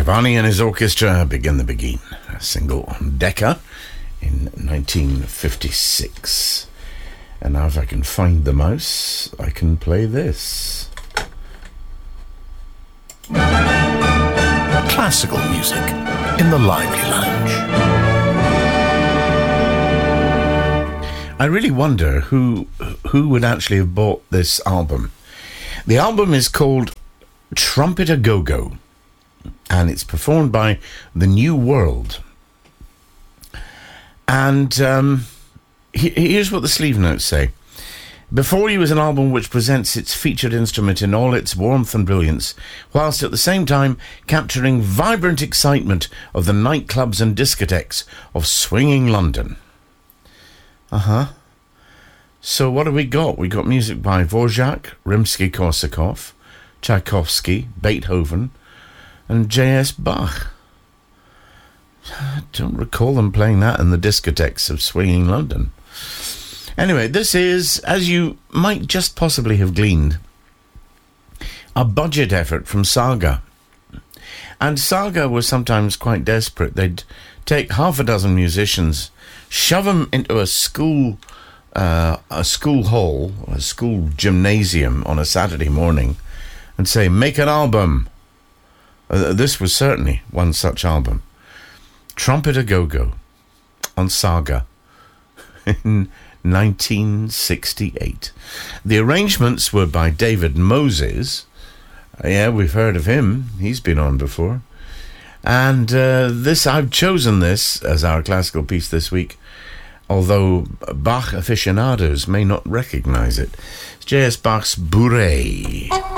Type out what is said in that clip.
Cavani and his orchestra Begin the Begin, a single on Decca in 1956. And now if I can find the mouse, I can play this. Classical music in the Lively Lounge. I really wonder who would actually have bought this album. The album is called Trumpet A Go-Go, and it's performed by The New World. And here's what the sleeve notes say. Before You is an album which presents its featured instrument in all its warmth and brilliance, whilst at the same time capturing vibrant excitement of the nightclubs and discotheques of swinging London. So what have we got? We got music by Dvorak, Rimsky-Korsakov, Tchaikovsky, Beethoven, and J.S. Bach. I don't recall them playing that in the discotheques of swinging London. Anyway, this is, as you might just possibly have gleaned, a budget effort from Saga. And Saga was sometimes quite desperate. They'd take half a dozen musicians, shove them into a school hall, a school gymnasium on a Saturday morning, and say, make an album. This was certainly one such album. Trumpet A Go-Go on Saga in 1968. The arrangements were by David Moses. Yeah, we've heard of him. He's been on before. And I've chosen this as our classical piece this week, although Bach aficionados may not recognize it. It's J.S. Bach's Bourrée.